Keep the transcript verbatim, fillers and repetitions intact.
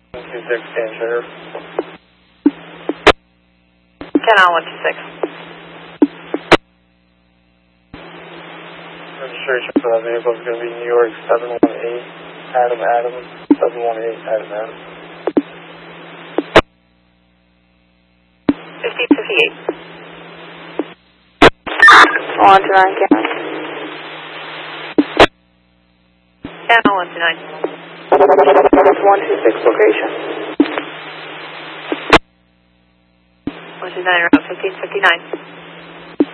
two six, Tangier. ten on one two six. Registration for that vehicle is going to be New York seven one eight, Adam Adam, seven one eight, Adam Adam. fifty fifty-eight. one two nine, Cameron. ten on one two nine. one two six location. one two nine around fifteen fifty-nine.